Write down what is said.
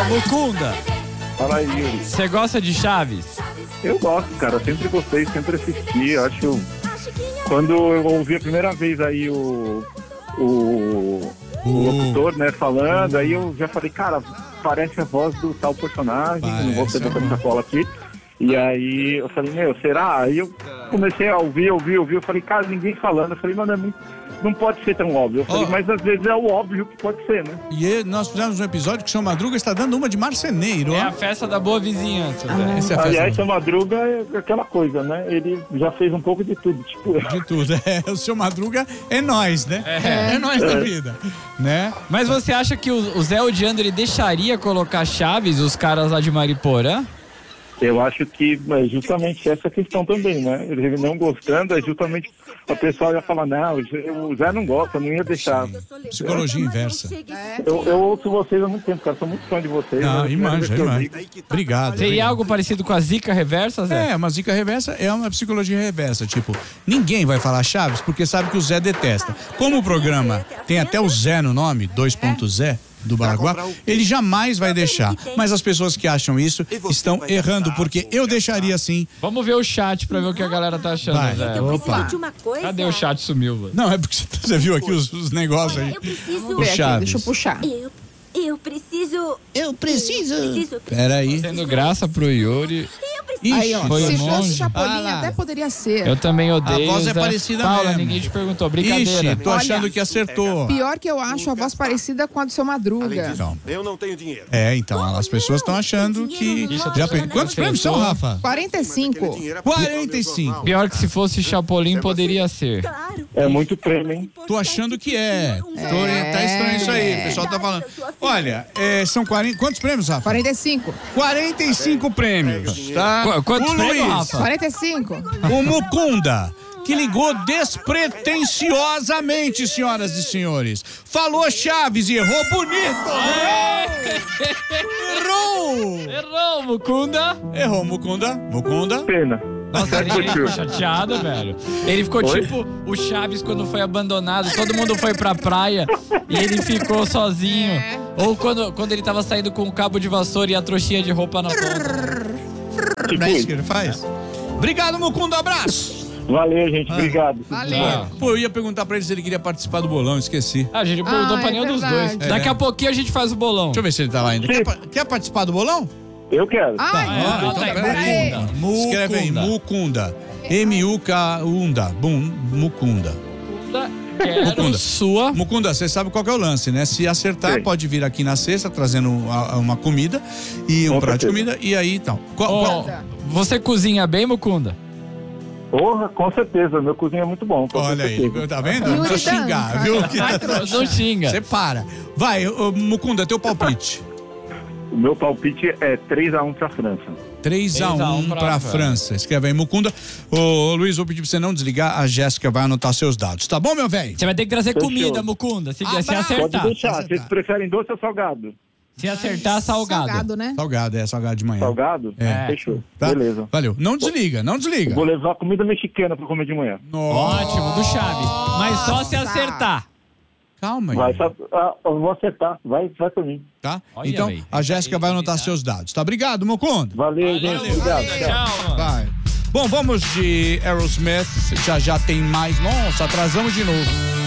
Mucunda. Fala aí, Yuri. Você gosta de Chaves? Eu gosto, cara. Sempre gostei, sempre assisti. Eu acho... Quando eu ouvi a primeira vez aí o locutor, né, falando, aí eu já falei, cara, parece a voz do tal personagem, não vou ter botar essa cola aqui. E aí eu falei, será? Aí eu comecei a ouvir, eu falei, cara, ninguém falando. Eu falei, mano, não pode ser tão óbvio. Eu falei, mas às vezes é o óbvio que pode ser, né? E nós fizemos um episódio que o Seu Madruga está dando uma de marceneiro. É a festa da boa vizinhança. Aliás, Seu Madruga é aquela coisa, né? Ele já fez um pouco de tudo, tipo... De tudo, o Seu Madruga é nós, né? É nós da vida, né? Mas você acha que o Zé Odiando, ele deixaria colocar Chaves, os caras lá de Mariporã? Eu acho que é justamente essa questão também, né? Ele não gostando, é justamente a pessoa ia falar, não, o Zé não gosta, não ia deixar. Psicologia inversa. Eu ouço vocês há muito tempo, cara, sou muito fã de vocês. Não, imagina. Obrigado. Seria algo parecido com a zica reversa, Zé? É, uma zica reversa é uma psicologia reversa, tipo, ninguém vai falar Chaves porque sabe que o Zé detesta. Como o programa tem até o Zé no nome, 2.Zé, do Baraguá, ele jamais vai deixar. Mas as pessoas que acham isso estão errando, porque eu deixaria sim. Vamos ver o chat pra ver o que a galera tá achando, Vai. Zé. Opa. Cadê o chat? Sumiu, velho. Não, é porque você viu aqui os negócios aí. Eu preciso... O Chaves. Deixa eu puxar. Eu preciso... Peraí. Tendo graça pro Yuri. Aí, ó, foi se um fosse monge. Chapolin, até poderia ser. Eu também odeio. A voz é Zé. parecida Paula, mesmo. ninguém te perguntou. Brincadeira. Ixi, tô achando que acertou. Pior que eu acho a voz parecida com a do Seu Madruga. Então. Eu não tenho dinheiro. Então, as pessoas estão achando que... Quantos prêmios são, Rafa? 45. 45. Pior que se fosse Chapolin, poderia ser. É muito prêmio, hein? Tô achando que é. Tá estranho isso aí. O pessoal tá falando. Olha, são 40... Quantos prêmios, Rafa? 45. 45 prêmios, tá? Quantos o prêmios, Luiz, Rafa? 45. o Mucunda, que ligou despretensiosamente, senhoras e senhores. Falou Chaves e errou bonito. Errou! Errou, Mucunda. Errou, Mucunda. Pena. Nossa, ele ficou chateado, velho. Ele ficou tipo o Chaves quando foi abandonado. Todo mundo foi pra praia e ele ficou sozinho. Ou quando ele tava saindo com um cabo de vassoura e a trouxinha de roupa na ponta. Não é isso que ele faz? Obrigado, Mucunda. Abraço. Valeu, gente. Obrigado. Valeu. Pô, eu ia perguntar pra ele se ele queria participar do bolão, esqueci. A gente perguntou pra nenhum dos dois. verdade. Daqui a pouquinho a gente faz o bolão. Deixa eu ver se ele tá lá ainda. Quer participar do bolão? Eu quero. Escreve aí, Mucunda. M-U-K-U-N-D-A. Mucunda. Quero Mucunda. sua. Mucunda, você sabe qual que é o lance, né? Se acertar, Sim. pode vir aqui na sexta trazendo uma comida e um Com prato de certeza. comida e aí então. Ó, você cozinha bem, Mucunda? Porra, com certeza. Meu cozinho é muito bom. Olha aí, tá vendo? Não precisa Yuri xingar, dança. viu? Não xinga. Você para. Vai, Mucunda, teu palpite. O meu palpite é 3-1 pra França. 3-1 pra França. Escreve aí, Mucunda. Ô, Luiz, vou pedir pra você não desligar. A Jéssica vai anotar seus dados. Tá bom, meu velho? Você vai ter que trazer Fechou. comida, Mucunda. Se Pode acertar. deixar. Vocês preferem doce ou salgado? Se acertar, salgado. Salgado, né? Salgado de manhã. Salgado? É. Fechou. Tá? Beleza. Valeu. Não desliga. Vou levar comida mexicana pra comer de manhã. Ótimo, do Chaves. Mas só se acertar. Calma aí. Eu vou acertar. Vai por mim. Tá? Olha, Então, véi. a Jéssica vai anotar seus dados. Tá? Obrigado, Mucunda. Valeu, gente. Obrigado. Tchau. Tchau, mano. Vai. Bom, vamos de Aerosmith. Já tem mais. Nossa, atrasamos de novo.